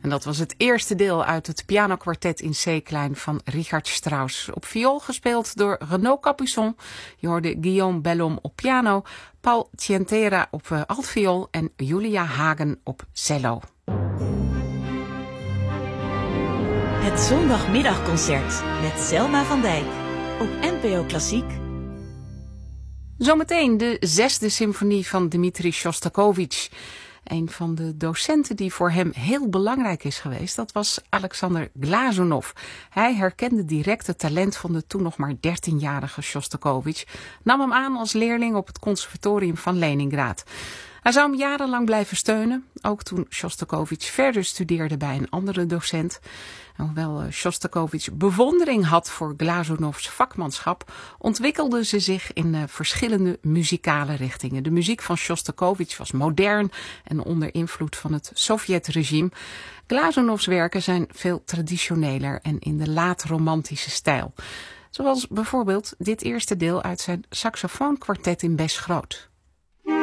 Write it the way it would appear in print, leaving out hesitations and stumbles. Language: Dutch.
En dat was het eerste deel uit het pianokwartet in C-klein van Richard Strauss. Op viool gespeeld door Renaud Capuçon. Je hoorde Guillaume Bellhomme op piano, Paul Tientera op altviool en Julia Hagen op cello. Het zondagmiddagconcert met Selma van Dijk op NPO Klassiek. Zometeen de 6e symfonie van Dmitri Shostakovich. Een van de docenten die voor hem heel belangrijk is geweest, dat was Alexander Glazunov. Hij herkende direct het talent van de toen nog maar 13-jarige Shostakovich, nam hem aan als leerling op het conservatorium van Leningrad. Hij zou hem jarenlang blijven steunen, ook toen Shostakovich verder studeerde bij een andere docent. En hoewel Shostakovich bewondering had voor Glazunovs vakmanschap, ontwikkelden ze zich in verschillende muzikale richtingen. De muziek van Shostakovich was modern en onder invloed van het Sovjetregime. Glazunovs werken zijn veel traditioneler en in de laat-romantische stijl. Zoals bijvoorbeeld dit eerste deel uit zijn saxofoonkwartet in Bes groot.